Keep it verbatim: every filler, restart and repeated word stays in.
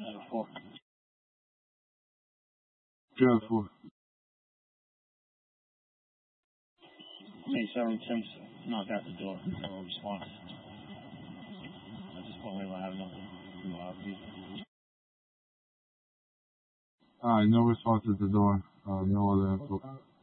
Uh, four. Good four. Hey, several attempts knocked out the door. No response. At this point, we don't have nothing. No obvious. Alright, no response at the door. Uh, no other info.